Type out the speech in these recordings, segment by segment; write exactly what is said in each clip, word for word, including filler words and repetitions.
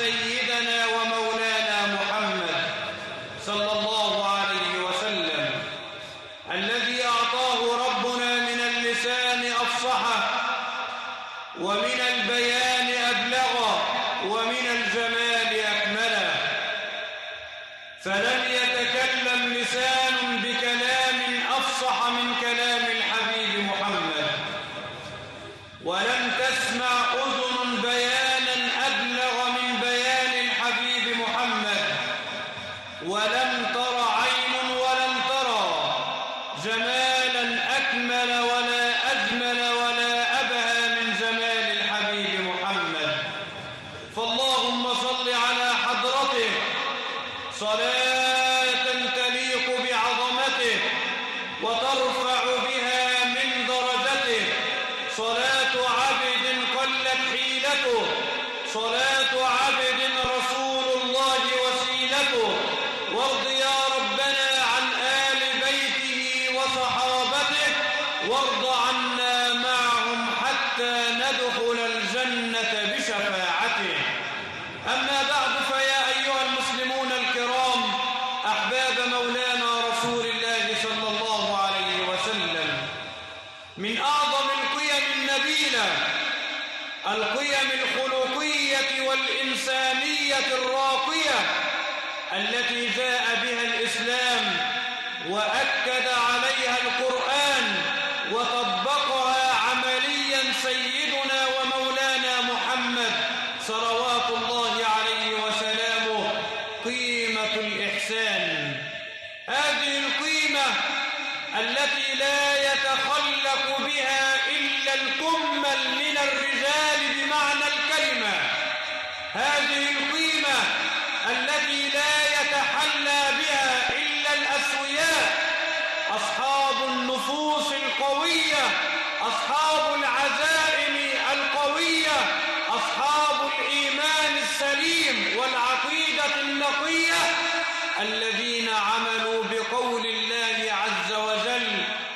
سيدنا ومولانا محمد صلى الله عليه وسلم الذي أعطاه ربنا من اللسان أفصح ومن البيان أبلغ ومن الجمال أكمل، فلم يتكلم لسان بكلام أفصح من كلام الحبيب محمد، ولم تسمع أذن بيانا أبلغ من بيان الحبيب محمد، ولم تر عين ولم ترى جمالا أكمل ولا أجمل ولا أبهى من جمال الحبيب محمد. فاللهم صل على حضرته صلاة تليق بعظمته وترفع بها من درجته، صلاة عبد قلت حيلته، صلاة عبد رسول الله وسيلته. وارض يا ربنا عن آل بيته وصحابته، وارض عنا معهم حتى ندخل الجنة بشفاعته. أما بعد، فيا أيها المسلمون الكرام أحباب مولانا رسول الله صلى الله عليه وسلم، من أعظم القيم النبيلة القيم الخلقية والإنسانية الراقية التي جاء بها الإسلام وأكد عليها القرآن وطبقها عمليا سيدنا ومولانا محمد صلوات الله عليه وسلامه، قيمة الإحسان. هذه القيمة التي لا يتخلق بها إلا الكمل من الرجال بمعنى الكلمة، هذه القيمة التي لا يتحلى بها إلا الأسوياء، أصحاب النفوس القوية، أصحاب العزائم القوية، أصحاب الإيمان السليم والعقيدة النقية، الذين عملوا بقول الله عز وجل: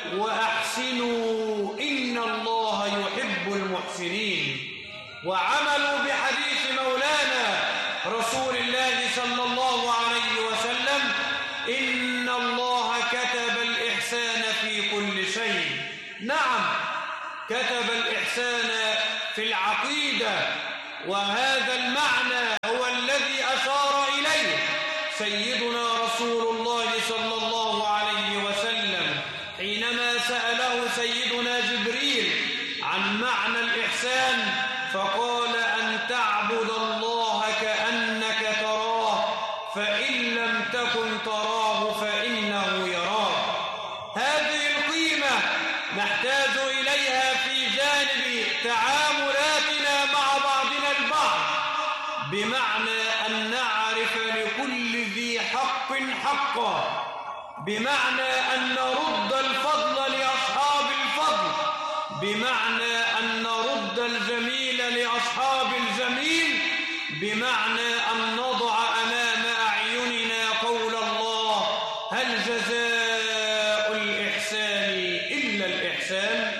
وأحسنوا إن الله يحب المحسنين، وعملوا بحديث مولانا رسول الله صلى الله عليه وسلم: إن الله كتب الإحسان في كل شيء. نعم، كتب الإحسان في العقيدة، وهذا المعنى هو الذي أشار إليه سيدنا رسول الله صلى الله عليه وسلم حينما سأله سيدنا جبريل عن معنى الإحسان، فقال: أن تعبد الله كأنك تراه، فإن لم تكن تراه فإنه يراك. هذه القيمة نحتاج إليها في جانب تعاملاتنا مع بعضنا البعض، بمعنى أن نعرف لكل ذي حق حقه، بمعنى أن نرد الفضل لأصحاب الفضل، بمعنى أن نرد الجميل لأصحاب الجميل، بمعنى أن نضع أمام أعيننا قول الله: هل جزاء الإحسان إلا الإحسان؟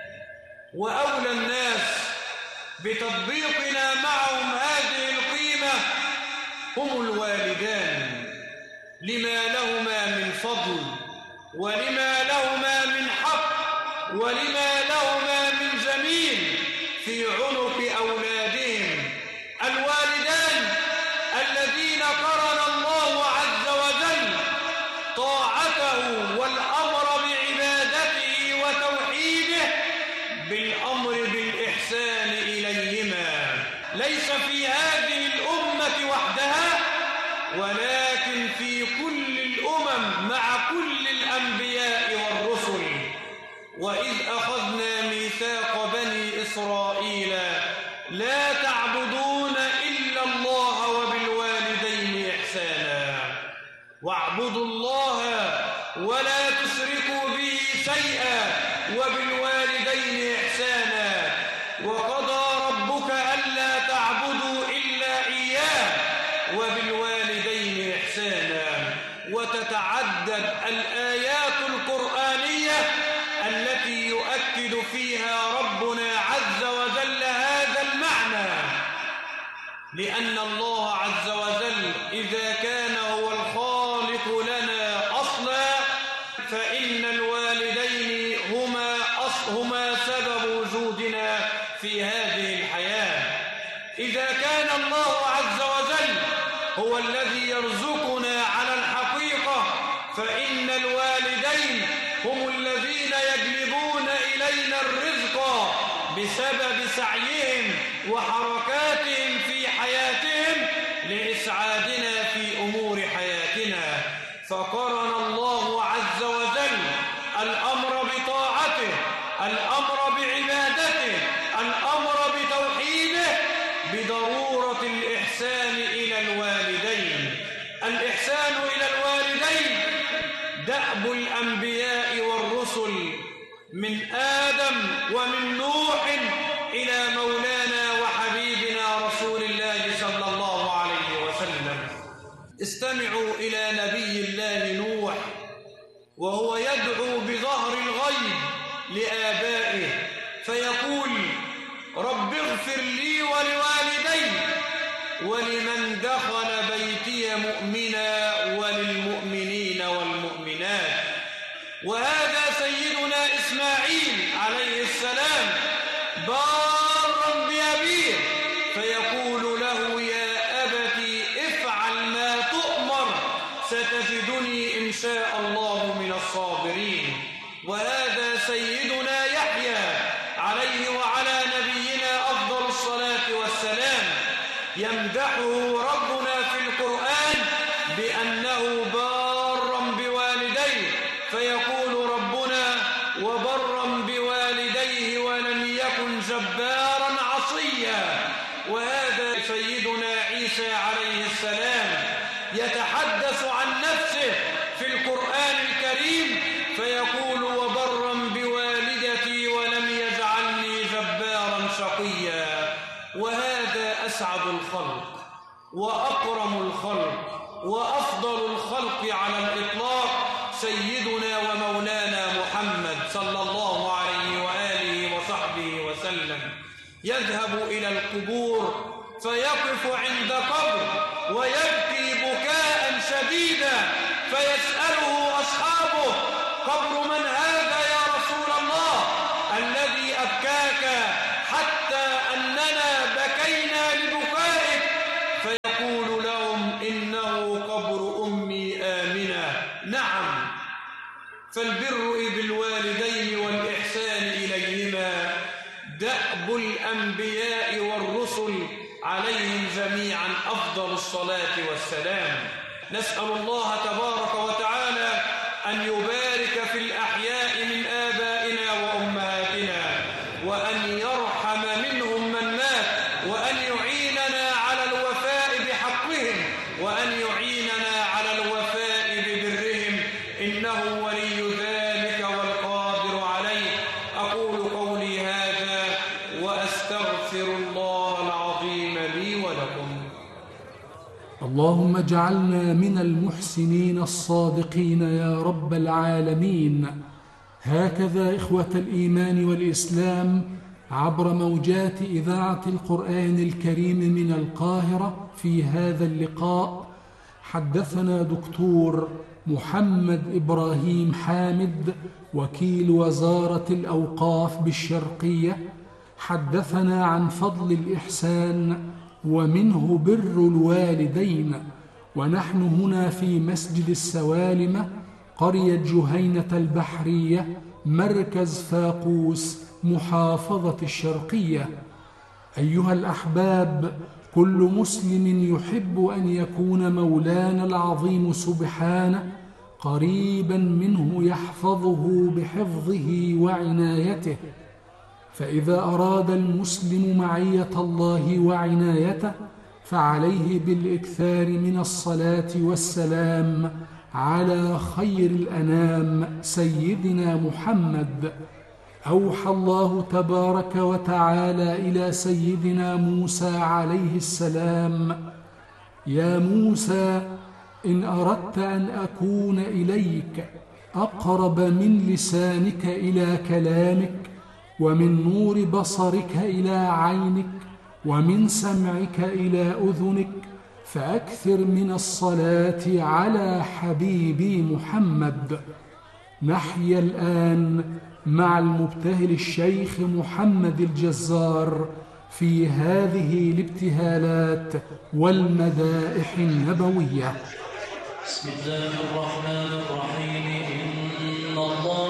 وأولى الناس بتطبيقنا معهم هذه القيمة هم الوالدان، لما لهما من فضل، ولما لهما من حق، ولما لهما من جميل في عنق أولادهم. الوالدان الذين قرن الله عز وجل طاعته والأمر بعبادته وتوحيده بالأمر بالإحسان إليهما، ليس في هذه الأمة وحدها، ولكن في كل الأمم مع كل الأنبياء والرسل. وإذ أخذنا ميثاق بني إسرائيل لا تعبدون إلا الله وبالوالدين إحسانا، واعبدوا الله ولا تشركوا به شيئا وبالوالدين إحسانا، وقضى ربك ألا تعبدوا إلا إياه وبالوالدين إحسانا. وتتعدد الآيات القرآنية التي يؤكد فيها ربنا عز وجل هذا المعنى. لأن الله عز وجل إذا كان هو الخالق لنا أصلا فإن الوالدين هما, هما سبب وجودنا في هذه الحياة. إذا كان الله عز وجل هو الذي يرزقنا على الحقيقة فإن الوالدين هم الذين يجلبون إلينا الرزق بسبب سعيهم وحركاتهم في حياتهم لإسعادنا في أمور حياتنا. فقرن الله عز وجل الأمر بطاعته، الأمر بعبادته، الأمر بتوحيده بضرورة الإحسان إلى الوالدين. الإحسان إلى الوالدين دأب الأنبياء والرسل من آدم ومن نوح إلى مولانا وحبيبنا رسول الله صلى الله عليه وسلم. استمعوا إلى نبي الله نوح وهو يدعو بظهر الغيب لآبائه فيقول: رب اغفر لي ولوالدي ولمن دخل بيتي مؤمنا وللمؤمنين والمؤمنات. وهذا سيدنا إسماعيل عليه السلام بارا بأبيه فيقول له: يا أبت افعل ما تؤمر ستجدني إن شاء الله من الصابرين. وهذا سيدنا يحيى عليه وعلى نبينا أفضل الصلاة والسلام يمدحه ربنا في القرآن بأنه بارا بوالديه فيقول ربنا: وبرا بوالديه ولم يكن جبارا عصيا. وهذا سيدنا عيسى عليه السلام يتحدث عن نفسه في القرآن الكريم فيقول: وبرا بوالدتي ولم يجعلني جبارا شقيا. وهذا أسعد الخلق وأكرم الخلق وأفضل الخلق على الإطلاق سيدنا ومولانا محمد صلى الله عليه وآله وصحبه وسلم. يذهب إلى القبور فيقف عند قبر ويبكي بكاء شديدا فيسأله أصحابه: قبر من هذا يا رسول الله الذي أبكاك حتى أننا بكينا لبكائك؟ فيقول لهم: إنه قبر أمي آمنة. نعم، فالبر بالوالدين والإحسان إليهما دأب الأنبياء والرسل عليهم جميعا أفضل الصلاة والسلام. نسأل الله تبارك وتعالى أن يبارك في الأحياء من آبائنا وأمهاتنا وأن يرحم منهم من مات وأن يعيننا على الوفاء بحقهم وأن يعيننا على الوفاء ببرهم إنه ولي ذلك والقادر عليه. أقول قولي هذا وأستغفر الله العظيم لي ولكم. اللهم اجعلنا من المحسنين الصادقين يا رب العالمين. هكذا إخوة الإيمان والإسلام عبر موجات إذاعة القرآن الكريم من القاهرة في هذا اللقاء حدثنا دكتور محمد إبراهيم حامد وكيل وزارة الأوقاف بالشرقية، حدثنا عن فضل الإحسان ومنه بر الوالدين. ونحن هنا في مسجد السوالمة قرية جهينة البحرية مركز فاقوس محافظة الشرقية. أيها الأحباب، كل مسلم يحب أن يكون مولانا العظيم سبحانه قريبا منه يحفظه بحفظه وعنايته. فإذا أراد المسلم معية الله وعنايته فعليه بالإكثار من الصلاة والسلام على خير الأنام سيدنا محمد. أوحى الله تبارك وتعالى إلى سيدنا موسى عليه السلام: يا موسى إن أردت أن أكون إليك أقرب من لسانك إلى كلامك ومن نور بصرك إلى عينك ومن سمعك إلى أذنك، فأكثر من الصلاة على حبيبي محمد. نحيا الآن مع المبتهل الشيخ محمد الجزار في هذه الابتهالات والمدائح النبوية. بسم الله الرحمن الرحيم. إن الله